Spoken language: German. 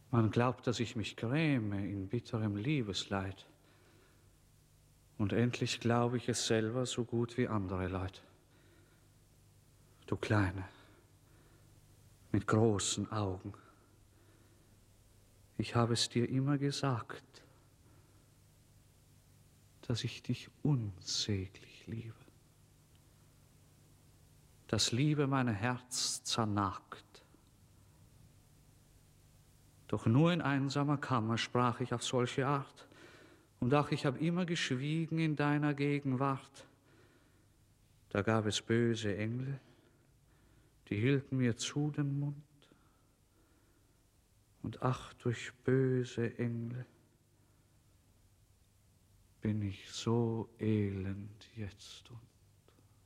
Man glaubt, dass ich mich gräme in bitterem Liebesleid. Und endlich glaube ich es selber so gut wie andere Leute. Du Kleine, mit großen Augen. Ich habe es dir immer gesagt, dass ich dich unsäglich liebe. Dass Liebe mein Herz zernagt. Doch nur in einsamer Kammer sprach ich auf solche Art. Und auch ich habe immer geschwiegen in deiner Gegenwart. Da gab es böse Engel, die hielten mir zu den Mund. Und ach, durch böse Engel bin ich so elend jetzt und